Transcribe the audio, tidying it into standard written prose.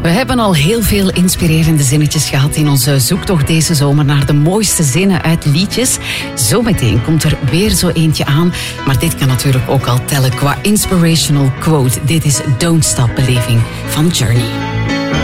We hebben al heel veel inspirerende zinnetjes gehad in onze zoektocht deze zomer naar de mooiste zinnen uit liedjes. Zometeen komt er weer zo eentje aan, maar dit kan natuurlijk ook al tellen qua inspirational quote. Dit is Don't Stop Believing van Journey.